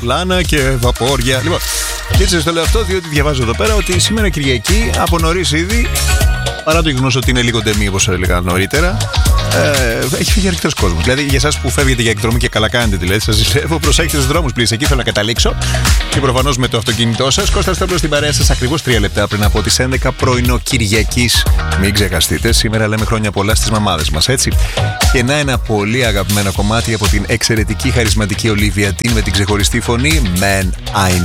αεροπλάνα και βαπόρια. Λοιπόν, και έτσι το λέω αυτό διότι διαβάζω εδώ πέρα ότι σήμερα Κυριακή από νωρίς ήδη, παρά το γεγονός ότι είναι λίγο ντεμή όπως έλεγα νωρίτερα, έχει φύγει αρκετός κόσμος. Δηλαδή για εσάς που φεύγετε για εκδρομή και καλά κάνετε, δηλαδή σας ζητεύω, προσέχετε στους δρόμους, please. Εκεί θέλω να καταλήξω. Και προφανώς με το αυτοκίνητό σας. Κώστας Σταύρος στην παρέα σας ακριβώς 3 λεπτά πριν από τις 11 πρωινό Κυριακής. Μην ξεχαστείτε, σήμερα λέμε χρόνια πολλά στις μαμάδες μας, έτσι. Και να ένα πολύ αγαπημένο κομμάτι από την εξαιρετική χαρισματική Olivia Dean με την ξεχωριστή φωνή Man I